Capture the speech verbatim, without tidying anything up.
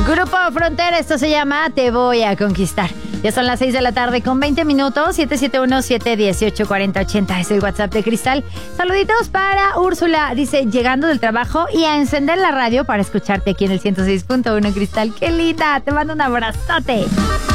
Grupo Frontera, esto se llama Te Voy a Conquistar. Ya son las seis de la tarde con veinte minutos. siete siete uno, siete uno ocho, cuatro cero ocho cero es el WhatsApp de Cristal. Saluditos para Úrsula. Dice, llegando del trabajo y a encender la radio para escucharte aquí en el ciento seis punto uno, Cristal. ¡Qué linda! Te mando un abrazote.